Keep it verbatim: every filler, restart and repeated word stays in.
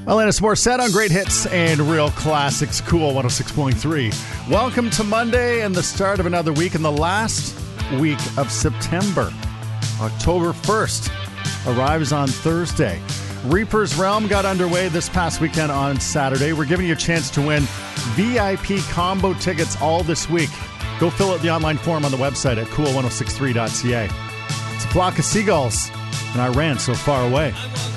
Alanis Morissette on Great Hits and Real Classics, Cool one oh six point three. Welcome to Monday and the start of another week, and the last week of September. October first arrives on Thursday. Reaper's Realm got underway this past weekend on Saturday. We're giving you a chance to win V I P combo tickets all this week. Go fill out the online form on the website at cool ten sixty-three dot c a. It's a flock of seagulls, and I ran so far away.